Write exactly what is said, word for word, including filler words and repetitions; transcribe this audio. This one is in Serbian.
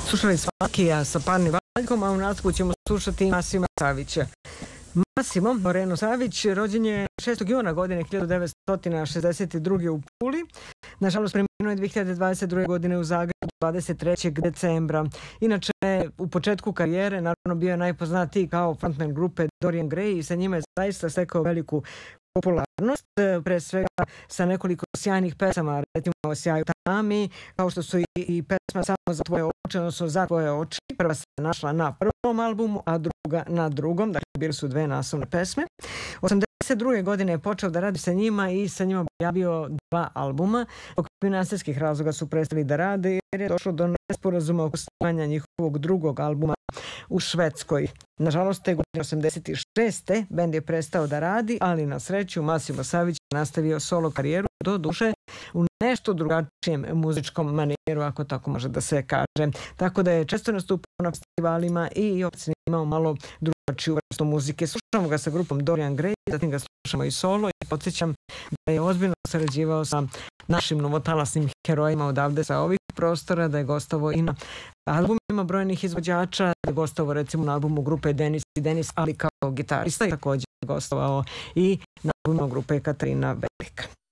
Slušali smo Akija sa Parnim valjkom, a u nastavku ćemo slušati Masima Savića. Masimo Moreno Savić rođen je šestog juna godine hiljadu devetsto šezdeset druge u Puli. Nažalost, preminuo je dve hiljade dvadeset druge godine u Zagrebu dvadeset trećeg decembra. Inače, u početku karijere naravno bio je najpoznatiji kao frontman grupe Dorian Gray i sa njima je zaista stekao veliku popularnost, pre svega sa nekoliko sjajnih pesama, recimo o Sjaju tami, kao što su i, i pesma Samo za tvoje oči, odnosno Za tvoje oči. Prva se našla na prvom albumu, a druga na drugom, dakle bili su dve naslovne pesme. osamdeset druge godine je počeo da radi sa njima i sa njima objavio dva albuma. Oko finansijskih razloga su prestali da rade jer je došlo do nesporazuma oko snimanja njihovog drugog albuma u Švedskoj. Nažalost, te godine osamdeset šeste bend je prestao da radi, ali na sreću Masimo Savić je nastavio solo karijeru, do duše u nešto drugačijem muzičkom manijeru, ako tako može da se kaže. Tako da je često nastupao na festivalima i opet snimao malo drugačiju vrstu muzike. Slušamo ga sa grupom Dorian Gray, zatim ga slušamo i solo i podsjećam da je ozbiljno sarađivao sa našim novotalasnim herojima odavde sa ovih prostora, da je gostovao i na albumima brojnih izvođača, da je gostovao recimo na albumu grupe Denis i Denis, ali kao gitarista i također je gostovao i na albumu grupe Katarina Velika.